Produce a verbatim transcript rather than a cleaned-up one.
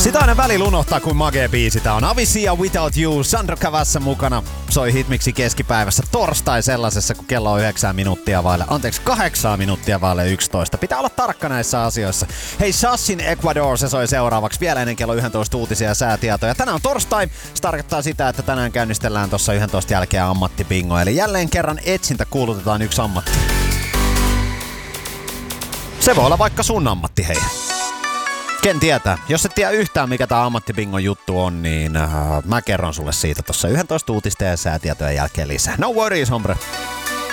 Sitä aina välillä unohtaa, kuin magee biisi tää on. Avicii Without You, Sandro Cavazza mukana. Soi hitmiksi keskipäivässä torstai sellaisessa, kun kello on yhdeksän minuuttia vaille, anteeksi kahdeksan minuuttia vaille yksitoista. Pitää olla tarkka näissä asioissa. Hei, Shashin Ecuador, se soi seuraavaksi vielä ennen kello yksitoista uutisia ja säätietoja. Tänään on torstai, se tarkoittaa sitä, että tänään käynnistellään tossa yksitoista jälkeen ammattibingo. Eli jälleen kerran etsintä kuulutetaan yksi ammatti. Se voi olla vaikka sun ammatti, hei. Ken tietää. Jos et tiedä yhtään, mikä tää ammattibingon juttu on, niin äh, mä kerron sulle siitä tossa yksitoista uutista ja säätietojen jälkeen lisää. No worries, hombre.